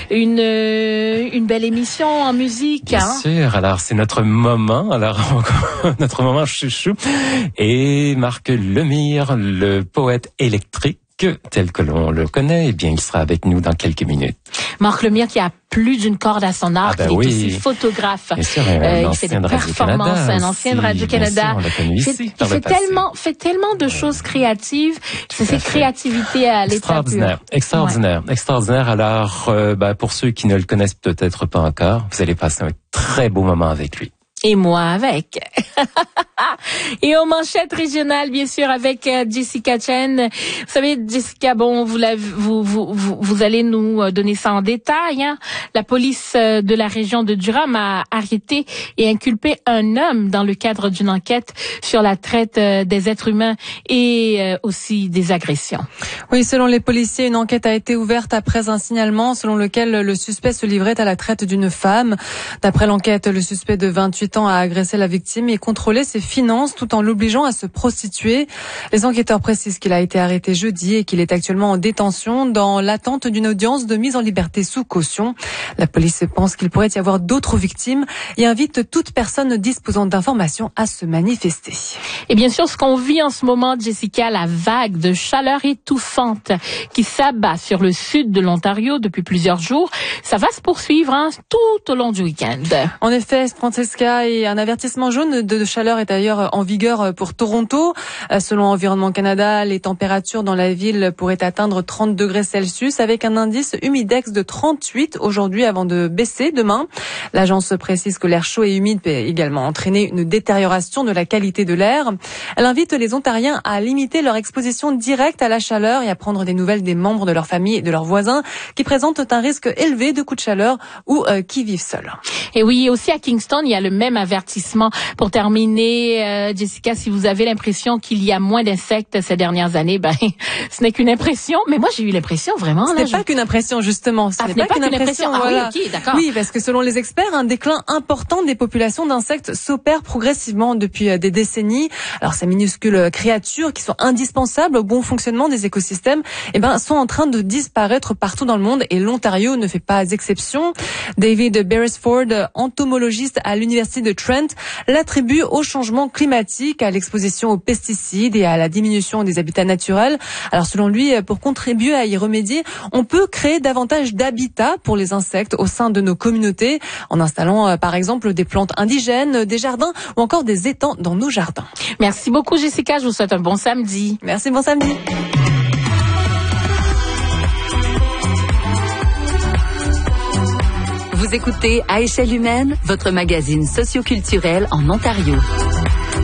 une belle émission en musique. Bien sûr. Alors, c'est notre moment. Alors, notre moment chouchou. Et Marc Lemire, le poète électrique, tel que l'on le connaît, eh bien, il sera avec nous dans quelques minutes. Marc Lemire qui a plus d'une corde à son arc, il est aussi photographe. Bien sûr, il fait des performances, un ancien de Radio-Canada. Il fait tellement de choses créatives. C'est cette créativité à l'état pur. Extraordinaire. Alors, pour ceux qui ne le connaissent peut-être pas encore, vous allez passer un très beau moment avec lui. Et moi avec. Et aux manchettes régionales, bien sûr, avec Jessica Chen. Vous savez, Jessica, bon, vous allez nous donner ça en détail. Hein. La police de la région de Durham a arrêté et inculpé un homme dans le cadre d'une enquête sur la traite des êtres humains et aussi des agressions. Oui, selon les policiers, une enquête a été ouverte après un signalement selon lequel le suspect se livrait à la traite d'une femme. D'après l'enquête, le suspect de 28 ans a agressé la victime et contrôlé ses finances tout en l'obligeant à se prostituer. Les enquêteurs précisent qu'il a été arrêté jeudi et qu'il est actuellement en détention dans l'attente d'une audience de mise en liberté sous caution. La police pense qu'il pourrait y avoir d'autres victimes et invite toute personne disposant d'informations à se manifester. Et bien sûr, ce qu'on vit en ce moment, Jessica, la vague de chaleur étouffante qui s'abat sur le sud de l'Ontario depuis plusieurs jours, ça va se poursuivre tout au long du week-end. En effet, Francesca, et un avertissement jaune de chaleur est d'ailleurs en vigueur pour Toronto. Selon Environnement Canada, les températures dans la ville pourraient atteindre 30 degrés Celsius avec un indice humidex de 38 aujourd'hui avant de baisser demain. L'agence précise que l'air chaud et humide peut également entraîner une détérioration de la qualité de l'air. Elle invite les Ontariens à limiter leur exposition directe à la chaleur et à prendre des nouvelles des membres de leur famille et de leurs voisins qui présentent un risque élevé de coups de chaleur ou qui vivent seuls. Et oui, aussi à Kingston, il y a le même avertissement. Pour terminer, Jessica, si vous avez l'impression qu'il y a moins d'insectes ces dernières années, ce n'est qu'une impression. Mais moi, j'ai eu l'impression vraiment. Ce n'est pas qu'une impression, justement. Ce n'est pas qu'une impression. Voilà. Oui, ok, d'accord. Oui, parce que selon les experts, un déclin important des populations d'insectes s'opère progressivement depuis des décennies. Alors, ces minuscules créatures qui sont indispensables au bon fonctionnement des écosystèmes, sont en train de disparaître partout dans le monde et l'Ontario ne fait pas exception. David Beresford, entomologiste à l'université de Trent, l'attribue au changement climatique, à l'exposition aux pesticides et à la diminution des habitats naturels. Alors selon lui, pour contribuer à y remédier, on peut créer davantage d'habitats pour les insectes au sein de nos communautés, en installant par exemple des plantes indigènes, des jardins ou encore des étangs dans nos jardins. Merci beaucoup Jessica, je vous souhaite un bon samedi. Merci, bon samedi. Vous écoutez À échelle humaine, votre magazine socioculturel en Ontario.